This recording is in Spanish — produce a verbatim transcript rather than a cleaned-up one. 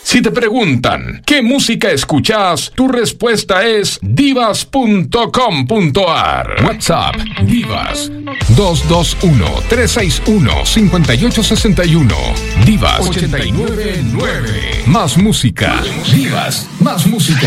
Si te preguntan ¿qué música escuchas? Tu respuesta es divas punto com punto a r. WhatsApp Divas dos dos uno, tres seis uno, cinco ocho seis uno. Divas ochenta y nueve nueve. Más música. Divas, más música.